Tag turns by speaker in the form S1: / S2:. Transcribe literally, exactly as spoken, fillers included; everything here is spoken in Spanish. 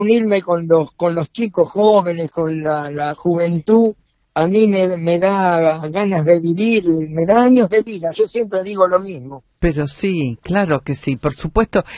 S1: unirme con los con los chicos jóvenes, con la, la juventud, a mí me, me da ganas de vivir, me da años de vida, yo siempre digo lo mismo.
S2: Pero sí, claro que sí, por supuesto.